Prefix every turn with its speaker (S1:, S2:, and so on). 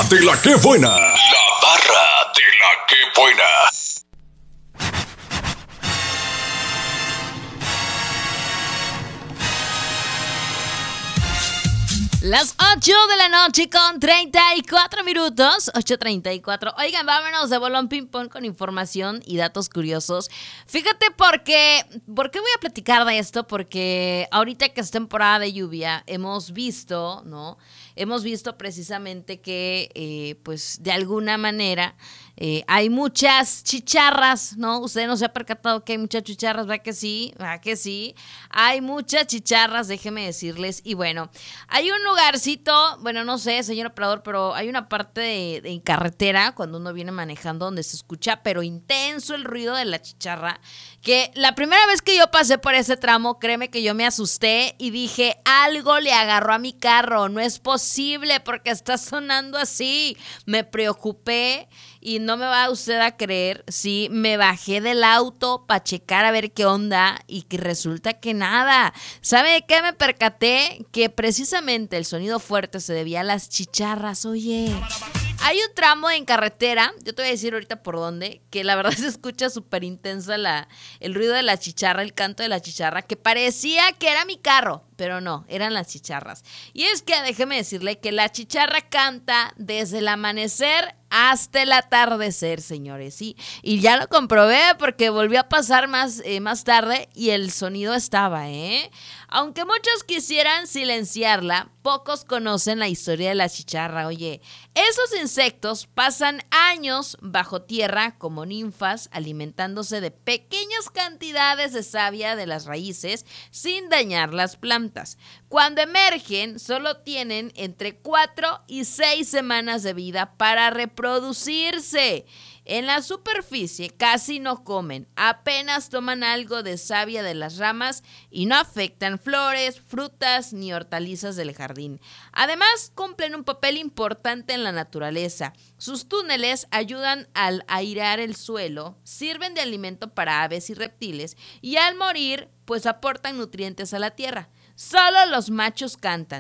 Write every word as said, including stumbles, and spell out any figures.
S1: de la que buena. La barra de la que buena.
S2: Las ocho de la noche con treinta y cuatro minutos, ocho treinta y cuatro. Oigan, vámonos de bolón ping pong con información y datos curiosos. Fíjate por qué, por qué voy a platicar de esto, porque ahorita que es temporada de lluvia, hemos visto, ¿no? Hemos visto precisamente que, eh, pues, de alguna manera eh, hay muchas chicharras, ¿no? Usted no se ha percatado que hay muchas chicharras, ¿verdad que sí? ¿Verdad que sí? Hay muchas chicharras, déjeme decirles. Y bueno, hay un lugarcito, bueno, no sé, señor operador, pero hay una parte de, de carretera cuando uno viene manejando donde se escucha, pero intenso el ruido de la chicharra, que la primera vez que yo pasé por ese tramo, créeme que yo me asusté y dije, algo le agarró a mi carro, no es posible porque está sonando así. Me preocupé y no me va usted a creer, sí, me bajé del auto para checar a ver qué onda y que resulta que nada. ¿Sabe de qué me percaté? Que precisamente el sonido fuerte se debía a las chicharras, oye. Hay un tramo en carretera, yo te voy a decir ahorita por dónde, que la verdad se escucha súper intensa la, el ruido de la chicharra, el canto de la chicharra, que parecía que era mi carro, pero no, eran las chicharras. Y es que déjeme decirle que la chicharra canta desde el amanecer hasta el atardecer, señores, sí. Y ya lo comprobé porque volvió a pasar más, eh, más tarde y el sonido estaba, ¿eh? Aunque muchos quisieran silenciarla, pocos conocen la historia de la chicharra. Oye, esos insectos pasan años bajo tierra como ninfas, alimentándose de pequeñas cantidades de savia de las raíces sin dañar las plantas. Cuando emergen, solo tienen entre cuatro y seis semanas de vida para reproducirse. En la superficie casi no comen, apenas toman algo de savia de las ramas y no afectan flores, frutas ni hortalizas del jardín. Además, cumplen un papel importante en la naturaleza. Sus túneles ayudan al airear el suelo, sirven de alimento para aves y reptiles y al morir, pues aportan nutrientes a la tierra. Solo los machos cantan.